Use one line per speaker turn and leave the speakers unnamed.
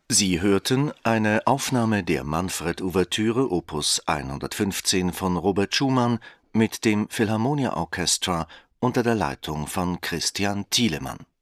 Sie hörten eine Aufnahme der Manfred-Ouvertüre Opus 115 von Robert Schumann mit dem Philharmonia Orchestra unter der Leitung von Christian Thielemann.